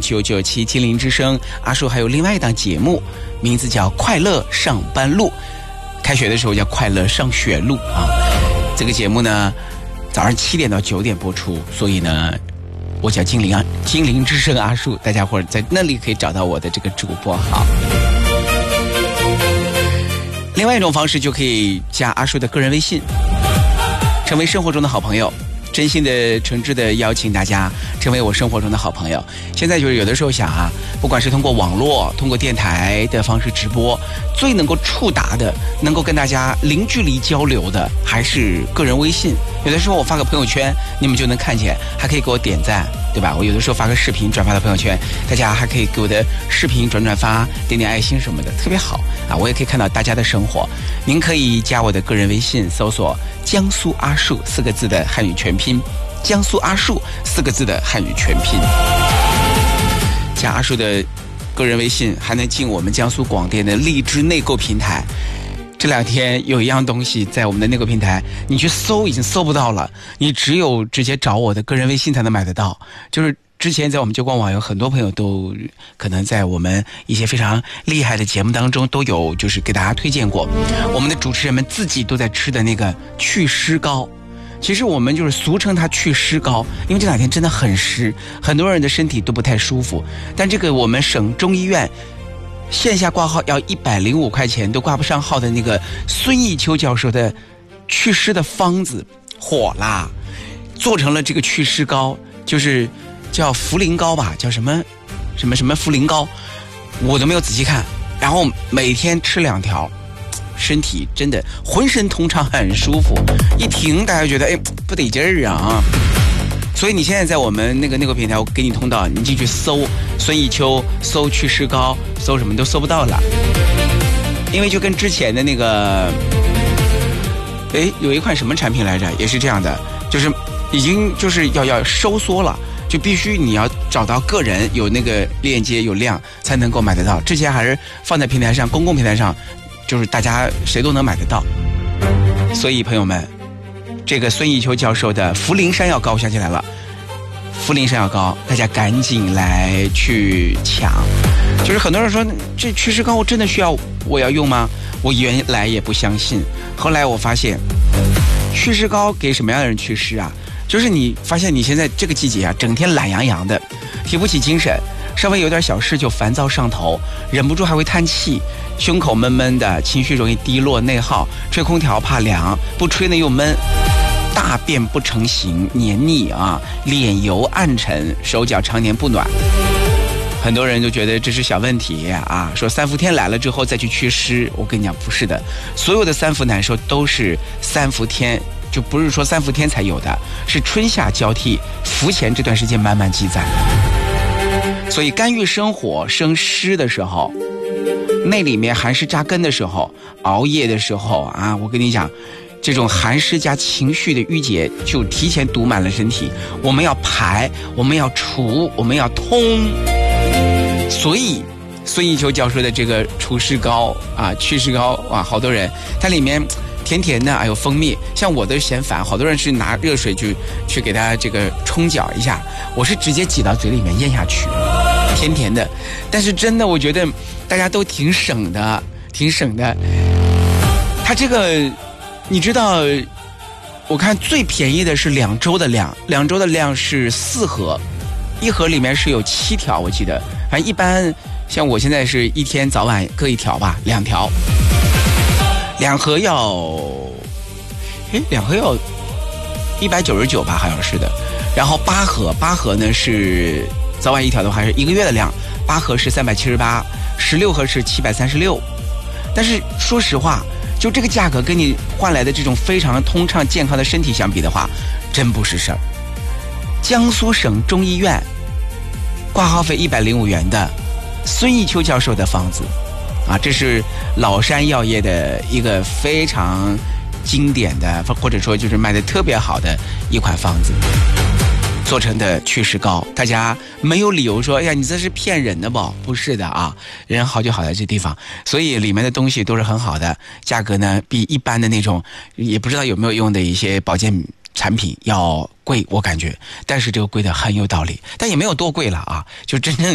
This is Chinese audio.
FM997金陵之声，阿树还有另外一档节目，名字叫《快乐上班路》，开学的时候叫《快乐上学路》啊。这个节目呢，早上7点到9点播出，所以呢，我叫金陵之声阿树，大家伙在那里可以找到我的这个主播号。另外一种方式就可以加阿树的个人微信，成为生活中的好朋友。真心的诚挚的邀请大家成为我生活中的好朋友。现在就是有的时候想啊，不管是通过网络通过电台的方式直播，最能够触达的，能够跟大家零距离交流的还是个人微信。有的时候我发个朋友圈你们就能看见，还可以给我点赞，对吧？我有的时候发个视频转发到朋友圈，大家还可以给我的视频转发，点点爱心什么的，特别好啊！我也可以看到大家的生活。您可以加我的个人微信，搜索江苏阿树4个字的汉语全拼，江苏阿树4个字的汉语全拼。加阿树的个人微信还能进我们江苏广电的荔枝内购平台。这2天有一样东西在我们的内购平台，你去搜已经搜不到了，你只有直接找我的个人微信才能买得到。就是之前在我们就官网有很多朋友都可能在我们一些非常厉害的节目当中都有就是给大家推荐过，我们的主持人们自己都在吃的那个祛湿膏。其实我们就是俗称它祛湿膏，因为这2天真的很湿，很多人的身体都不太舒服。但这个我们省中医院线下挂号要105块钱都挂不上号的那个孙艺秋教授的祛湿的方子火啦，做成了这个祛湿膏，就是叫茯苓膏吧，叫什么茯苓膏，我都没有仔细看。然后每天吃2条，身体真的浑身通畅，很舒服。一听大家觉得不得劲儿啊！所以你现在在我们那个平台，我给你通道，你进去搜孙艺秋，搜祛湿膏，搜什么都搜不到了。因为就跟之前的那个有一款什么产品来着，也是这样的，就是已经就是要收缩了，就必须你要找到个人有那个链接有量才能够买得到。之前还是放在平台上，公共平台上，就是大家谁都能买得到。所以朋友们，这个孙艺秋教授的茯苓山药膏，我想起来了，茯苓山药膏大家赶紧来去抢。就是很多人说这祛湿膏我真的需要我要用吗？我原来也不相信，后来我发现祛湿膏给什么样的人祛湿啊？就是你发现你现在这个季节啊，整天懒洋洋的，提不起精神，稍微有点小事就烦躁上头，忍不住还会叹气，胸口闷闷的，情绪容易低落内耗，吹空调怕凉，不吹呢又闷，大便不成形，黏腻啊，脸油暗沉，手脚常年不暖。很多人就觉得这是小问题啊，说3伏天来了之后再去祛湿。我跟你讲不是的，所有的3伏难受都是3伏天，就不是说3伏天才有的，是春夏交替伏前这段时间慢慢积攒。所以肝郁生火生湿的时候，那里面寒湿扎根的时候，熬夜的时候啊，我跟你讲，这种寒湿加情绪的郁结就提前堵满了身体，我们要排，我们要除，我们要通。所以孙艺秋教授的这个除湿膏啊，祛湿膏啊，好多人它里面甜甜的，还有蜂蜜，像我都嫌烦，好多人是拿热水去给它这个冲搅一下，我是直接挤到嘴里面咽下去，甜甜的。但是真的我觉得大家都挺省的。它这个你知道，我看最便宜的是2周的量，2周的量是4盒，1盒里面是有7条，我记得。反正一般像我现在是一天早晚各1条吧，2条，2盒要199吧，好像是的。然后8盒呢是早晚1条的话是1个月的量，8盒是378，16盒是736。但是说实话，就这个价格跟你换来的这种非常通畅健康的身体相比的话，真不是事儿。江苏省中医院挂号费105元的孙艺秋教授的方子啊，这是老山药业的一个非常经典的，或者说就是卖的特别好的一款方子做成的祛湿膏。大家没有理由说，哎呀，你这是骗人的吧？不是的啊，人好就好在这地方，所以里面的东西都是很好的，价格呢比一般的那种也不知道有没有用的一些保健产品要贵，我感觉，但是这个贵的很有道理，但也没有多贵了啊，就真正